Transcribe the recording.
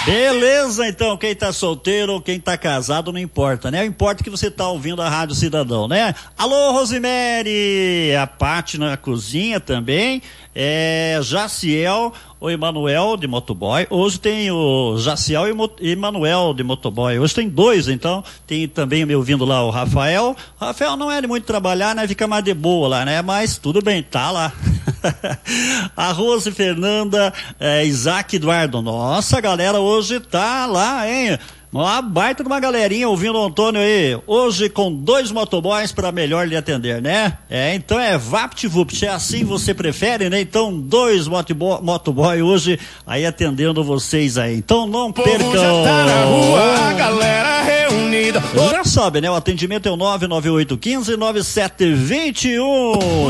Beleza, então, quem tá solteiro ou quem tá casado não importa, né? Importa que você tá ouvindo a Rádio Cidadão, né? Alô, Rosemary, a Paty na cozinha também, Jaciel, o Emanuel de motoboy. Hoje tem o Jaciel e Emanuel de motoboy. Hoje tem dois, então. Tem também me ouvindo lá o Rafael. Rafael não é de muito trabalhar, né? Fica mais de boa lá, né? Mas tudo bem, tá lá. A Rose Fernanda, Isaac Eduardo. Nossa, a galera hoje tá lá, hein? Uma baita de uma galerinha ouvindo o Antônio aí, hoje com 2 motoboys para melhor lhe atender, né? Então é VaptVupt, é assim você prefere, né? Então 2 motoboy hoje aí atendendo vocês aí. Então não percam. Já tá na rua, a galera reunida. Já sabe, né? O atendimento é o 99815-9721.